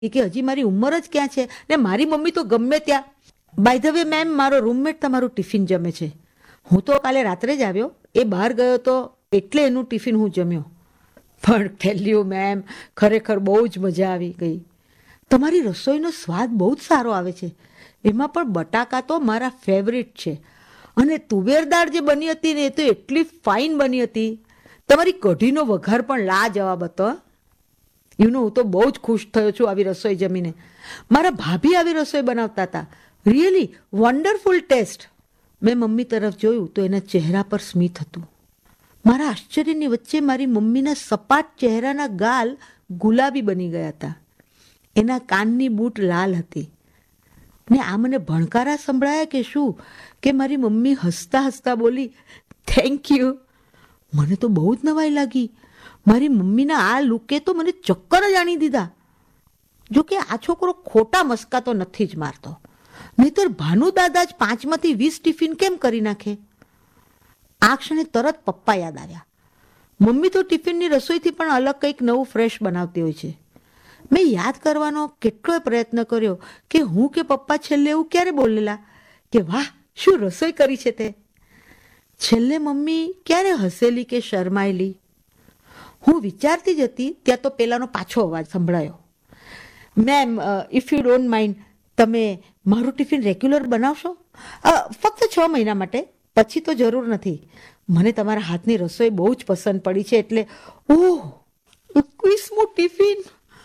કે હજી મારી ઉંમર જ ક્યાં છે ને મારી મમ્મી તો ગમે ત્યાં. બાય ધ વે મેમ, મારો રૂમમેટ તમારું ટિફિન જમે છે. હું તો કાલે રાત્રે જ આવ્યો, એ બહાર ગયો તો એટલે એનું ટિફિન હું જમ્યો. પણ ટેલ યુ મેમ, ખરેખર બહુ જ મજા આવી ગઈ. તમારી રસોઈનો સ્વાદ બહુ જ સારો આવે છે. એમાં પણ બટાકા તો મારા ફેવરિટ છે. અને તુવેર દાળ જે બની હતી ને, એ તો એટલી ફાઇન બની હતી. તમારી કઢીનો વઘાર પણ લાજવાબ હતો. હું તો બહુ જ ખુશ થયો છું આવી રસોઈ જમીને. મારા ભાભી આવી રસોઈ બનાવતા હતા. Really wonderful test. મેં મમ્મી તરફ જોયું તો એના ચહેરા પર સ્મિત હતું. મારા આશ્ચર્યની વચ્ચે મારી મમ્મીના સપાટ ચહેરાના ગાલ ગુલાબી બની ગયા હતા. એના કાનની બૂટ લાલ હતી. ને આ મને ભણકારા સંભળાયા કે શું, કે મારી મમ્મી હસતા હસતા બોલી, થેન્ક યુ. મને તો બહુ જ નવાઈ લાગી. મારી મમ્મીના આ લુકે તો મને ચક્કર જ આણી દીધા. જોકે આ છોકરો ખોટા મસ્કા તો નથી જ મારતો, નહીતર ભાનુ દાદા જ 5માંથી 20 ટિફિન કેમ કરી નાખે. આ ક્ષણે તરત પપ્પા યાદ આવ્યા. મમ્મી તો ટિફિનની રસોઈથી પણ અલગ કંઈક નવું ફ્રેશ બનાવતી હોય છે. મેં યાદ કરવાનો કેટલોય પ્રયત્ન કર્યો કે હું કે પપ્પા છેલ્લે એવું ક્યારે બોલેલા કે વાહ શું રસોઈ કરી છે તે. છેલ્લે મમ્મી ક્યારે હસેલી કે શરમાયેલી. હું વિચારતી જ હતી ત્યાં તો પેલાનો પાછો અવાજ સંભળાયો. Ma'am, if you don't mind, તમે મારું ટિફિન રેગ્યુલર બનાવશો? ફક્ત 6 મહિના માટે, પછી તો જરૂર નથી. મને તમારા હાથની રસોઈ બહુ જ પસંદ પડી છે એટલે. ઓહ, 21મું ટિફિન!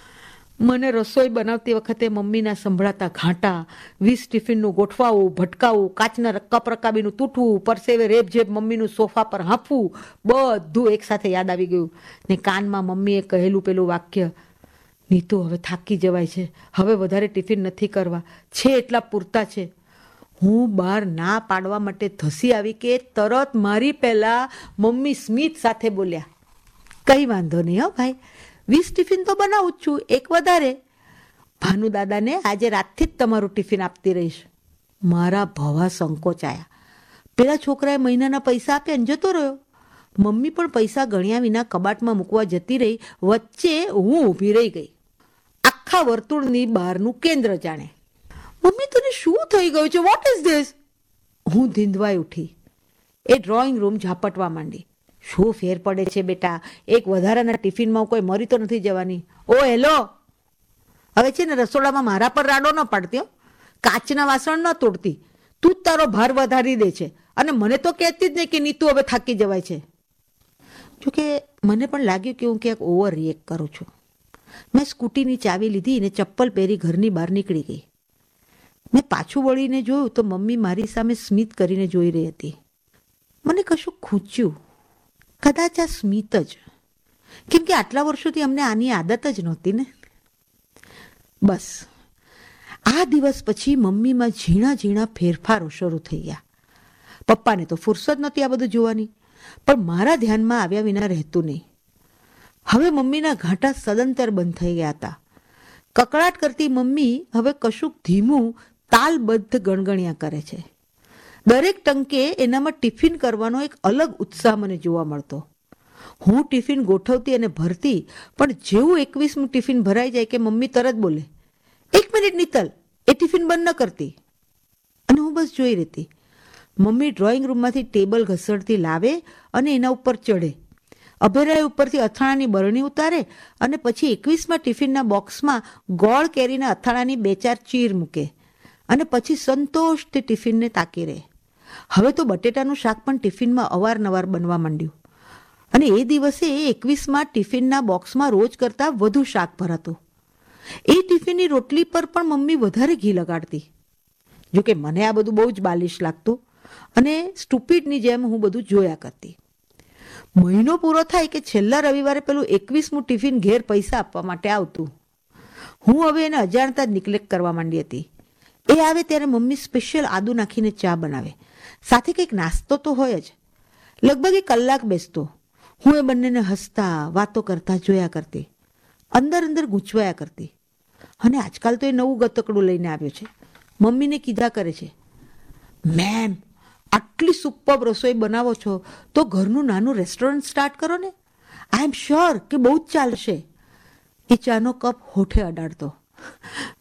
મને રસોઈ બનાવતી વખતે મમ્મીના સંભળાતા ઘાંટા, 20 ટિફિનનું ગોઠવાવું, ભટકાવું, કાચના કપ રકાબીનું તૂટવું, પરસેવે રેબઝેબ મમ્મીનું સોફા પર હાંફવું, બધું એકસાથે યાદ આવી ગયું. ને કાનમાં મમ્મીએ કહેલું પેલું વાક્ય, નીતુ હવે થાકી જવાય છે, હવે વધારે ટિફિન નથી કરવા, છે એટલા પૂરતા છે. હું બહાર ના પાડવા માટે ધસી આવી કે તરત મારી પહેલા મમ્મી સ્મિત સાથે બોલ્યા, કંઈ વાંધો નહીં હો ભાઈ, 20 ટિફિન તો બનાવું જ છું, એક વધારે. ભાનુ દાદાને આજે રાતથી જ તમારું ટિફિન આપતી રહીશ. મારા ભવા સંકોચાયા. પેલા છોકરાએ મહિનાના પૈસા આપ્યા ને જતો રહ્યો. મમ્મી પણ પૈસા ગણ્યા વિના કબાટમાં મૂકવા જતી રહી. વચ્ચે હું ઊભી રહી ગઈ, આખા વર્તુળની બહારનું કેન્દ્ર જાણે. મમ્મી, તને શું થઈ ગયું છે? What is this? હું ધીંધવાઈ ઉઠી. એ ડ્રોઈંગ રૂમ ઝાપટવા માંડી. શું ફેર પડે છે બેટા, એક વધારાના ટિફિનમાં કોઈ મરી તો નથી જવાની. ઓ હેલો, હવે છે ને રસોડામાં મારા પર રાડો ન પાડતી હો, કાચના વાસણ ન તોડતી. તું જ તારો ભાર વધારી દે છે અને મને તો કહેતી જ નહીં કે નીતુ હવે થાકી જવાય છે. જોકે મને પણ લાગ્યું કે હું ક્યાંક ઓવર રિએક્ટ કરું છું. મેં સ્કૂટીની ચાવી લીધી અને ચપ્પલ પહેરી ઘરની બહાર નીકળી ગઈ. મેં પાછું વળીને જોયું તો મમ્મી મારી સામે સ્મિત કરીને જોઈ રહી હતી. મને કશું ખૂચ્યું. કદાચ આ સ્મિત જ, કેમ કે આટલા વર્ષોથી અમને આની આદત જ નહોતી ને. બસ આ દિવસ પછી મમ્મીમાં ઝીણા ઝીણા ફેરફારો શરૂ થઈ ગયા. પપ્પાને તો ફુરસદ નહોતી આ બધું જોવાની, પણ મારા ધ્યાનમાં આવ્યા વિના રહેતું નહીં. હવે મમ્મીના ઘાંટા સદંતર બંધ થઈ ગયા હતા. કકળાટ કરતી મમ્મી હવે કશુંક ધીમું તાલબદ્ધ ગણગણ્યા કરે છે. દરેક ટંકે એનામાં ટિફિન કરવાનો એક અલગ ઉત્સાહ મને જોવા મળતો. હું ટિફિન ગોઠવતી અને ભરતી, પણ જેવું 21મું ટિફિન ભરાઈ જાય કે મમ્મી તરત બોલે, 1 મિનિટ નીતલ, એ ટિફિન બંધ ન કરતી. અને હું બસ જોઈ રહેતી. મમ્મી ડ્રોઈંગ રૂમમાંથી ટેબલ ઘસડતી લાવે અને એના ઉપર ચડે. અભેરાય ઉપરથી અથાણાની બરણી ઉતારે અને પછી 21મા ટિફિનના બોક્સમાં ગોળ કેરીના અથાણાની 2-4 ચીર મૂકે અને પછી સંતોષથી ટિફિનને તાકી રહે. હવે તો બટેટાનું શાક પણ ટિફિનમાં અવારનવાર બનવા માંડ્યું અને એ દિવસે 21મા ટિફિનના બોક્સમાં રોજ કરતાં વધુ શાક ભરાતું. એ ટિફિનની રોટલી પર પણ મમ્મી વધારે ઘી લગાડતી. જોકે મને આ બધું બહુ જ બાલિશ લાગતું અને સ્ટુપિડની જેમ હું બધું જોયા કરતી. મહિનો પૂરો થાય કે છેલ્લા રવિવારે પેલું 21મું ટિફિન ઘેર પૈસા આપવા માટે આવતું. હું હવે એને અજાણતા જ નિગ્લેક્ટ કરવા માંડી હતી. એ આવે ત્યારે મમ્મી સ્પેશિયલ આદુ નાખીને ચા બનાવે, સાથે કંઈક નાસ્તો તો હોય જ. લગભગ 1 કલાક બેસતો. હું એ બંનેને હસતા વાતો કરતા જોયા કરતી, અંદર અંદર ગૂંચવાયા કરતી. અને આજકાલ તો એ નવું ગતકડું લઈને આવ્યો છે. મમ્મીને કીધા કરે છે, મેમ, આટલી સુપર રસોઈ બનાવો છો તો ઘરનું નાનું રેસ્ટોરન્ટ સ્ટાર્ટ કરો ને. આઈ એમ શ્યોર કે બહુ જ ચાલશે. એ ચાનો કપ હોઠે અડાડતો.